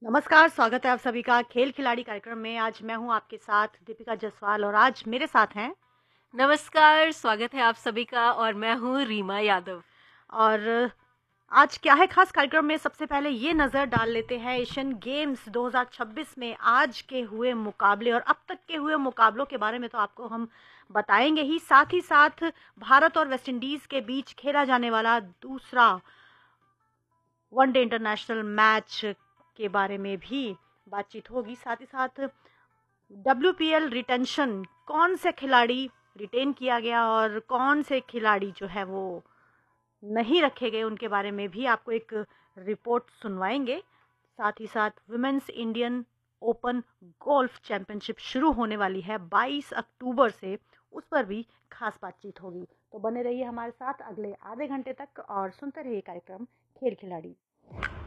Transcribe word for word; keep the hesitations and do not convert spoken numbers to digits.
नमस्कार, स्वागत है आप सभी का खेल खिलाड़ी कार्यक्रम में। आज मैं हूं आपके साथ दीपिका जायसवाल और आज मेरे साथ हैं नमस्कार, स्वागत है आप सभी का और मैं हूँ रीमा यादव। और आज क्या है खास कार्यक्रम में सबसे पहले ये नज़र डाल लेते हैं एशियन गेम्स दो हज़ार छब्बीस में आज के हुए मुकाबले और अब तक के हुए मुकाबलों के बारे में तो आपको हम बताएंगे ही, साथ ही साथ भारत और वेस्ट इंडीज़ के बीच खेला जाने वाला दूसरा वनडे इंटरनेशनल मैच के बारे में भी बातचीत होगी। साथ ही साथ डब्ल्यू पी एल रिटेंशन, कौन से खिलाड़ी रिटेन किया गया और कौन से खिलाड़ी जो है वो नहीं रखे गए, उनके बारे में भी आपको एक रिपोर्ट सुनवाएंगे। साथ ही साथ women's Indian open golf championship शुरू होने वाली है बाईस अक्टूबर से, उस पर भी खास बातचीत होगी। तो बने रहिए हमारे साथ अगले आधे घंटे तक और सुनते रहिए कार्यक्रम खेल खिलाड़ी।